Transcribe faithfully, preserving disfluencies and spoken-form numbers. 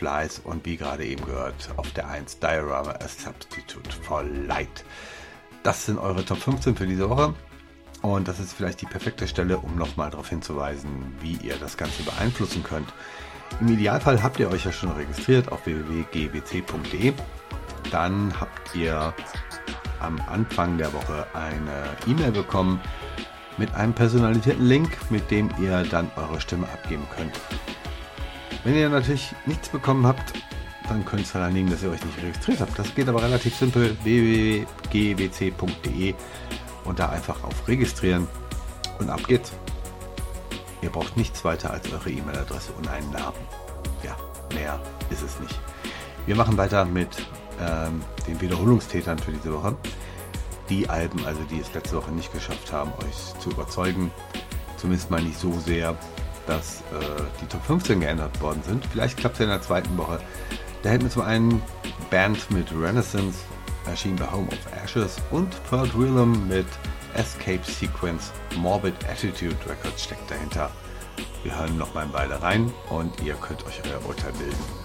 Flies und wie gerade eben gehört auf der eins Diorama A Substitute for Light. Das sind eure Top fünfzehn für diese Woche und das ist vielleicht die perfekte Stelle, um nochmal darauf hinzuweisen, wie ihr das Ganze beeinflussen könnt. Im Idealfall habt ihr euch ja schon registriert auf w w w punkt g w c punkt d e. Dann habt ihr am Anfang der Woche eine E-Mail bekommen mit einem personalisierten Link, mit dem ihr dann eure Stimme abgeben könnt. Wenn ihr natürlich nichts bekommen habt, dann könnte es daran liegen, dass ihr euch nicht registriert habt. Das geht aber relativ simpel. w w w punkt g w c punkt d e und da einfach auf Registrieren und ab geht's. Ihr braucht nichts weiter als eure E-Mail-Adresse und einen Namen. Ja, mehr ist es nicht. Wir machen weiter mit ähm, den Wiederholungstätern für diese Woche. Die Alben, also die es letzte Woche nicht geschafft haben, euch zu überzeugen. Zumindest mal nicht so sehr, dass äh, die Top fünfzehn geändert worden sind. Vielleicht klappt es ja in der zweiten Woche. Da hätten wir zum einen Band mit Renaissance, erschien bei Home of Ashes, und Third Realm mit Escape Sequence. Morbid Attitude Records steckt dahinter. Wir hören noch mal beide rein und ihr könnt euch euer Urteil bilden.